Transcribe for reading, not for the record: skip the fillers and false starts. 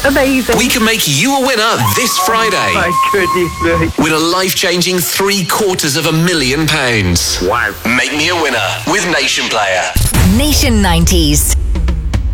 Amazing. We can make you a winner this Friday. My goodness me. Win a life-changing £750,000. Wow. Make me a winner with Nation Player. Nation 90s.